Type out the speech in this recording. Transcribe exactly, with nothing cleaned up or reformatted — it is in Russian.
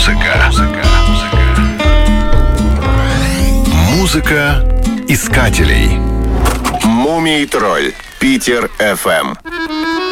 Музыка. Музыка искателей. Мумий тролль. Питер эф эм.